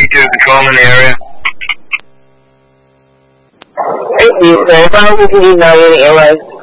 2 patrolman in the area. Thank you, sir. As long as you can email me the airways.